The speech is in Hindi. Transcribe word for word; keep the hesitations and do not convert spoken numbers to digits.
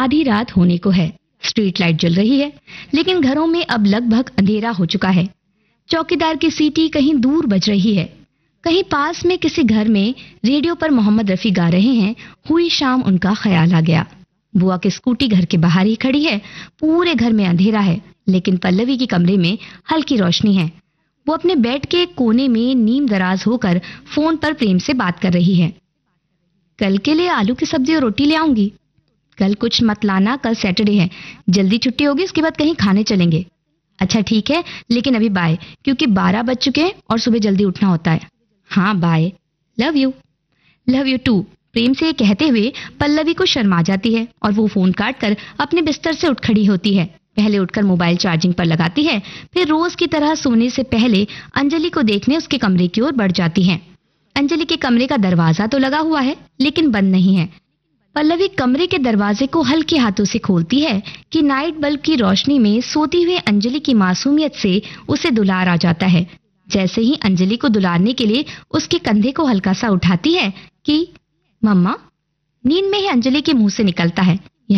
आधी रात होने को है। स्ट्रीट लाइट जल रही है, लेकिन घरों में अब लगभग अंधेरा हो चुका है। चौकीदार की सीटी कहीं दूर बज रही है। कहीं पास में किसी घर में रेडियो पर मोहम्मद रफी गा रहे हैं, हुई शाम उनका ख्याल आ गया। बुआ की स्कूटी घर के बाहर ही खड़ी है। पूरे घर में अंधेरा है, लेकिन पल्लवी के कमरे में हल्की रोशनी है। वो अपने बेड के कोने में नीम दराज होकर फोन पर प्रेम से बात कर रही है। कल के लिए आलू की सब्जी और रोटी ले आऊंगी। कल कुछ मत लाना, कल सैटरडे है, जल्दी छुट्टी होगी, उसके बाद कहीं खाने चलेंगे। अच्छा ठीक है, लेकिन अभी बाय, क्योंकि बारह बज चुके हैं और सुबह जल्दी उठना होता है। हाँ bye, love you. Love you to. प्रेम से ये कहते हुए पल्लवी को शर्म आ जाती है और वो फोन काट कर अपने बिस्तर से उठ खड़ी होती है। पहले उठकर मोबाइल चार्जिंग पर लगाती है, फिर रोज की तरह सोने से पहले अंजलि को देखने उसके कमरे की ओर बढ़ जाती है। अंजलि के कमरे का दरवाजा तो लगा हुआ है, लेकिन बंद नहीं है। पल्लवी कमरे के दरवाजे को हल्के हाथों से खोलती है कि नाइट बल्ब की रोशनी में सोती हुई अंजलि की मासूमियत से उसे दुलार आ जाता है। जैसे ही अंजलि को दुलारने के लिए उसके कंधे को हल्का सा उठाती है कि मम्मा, नींद में ही अंजलि के मुंह से निकलता है,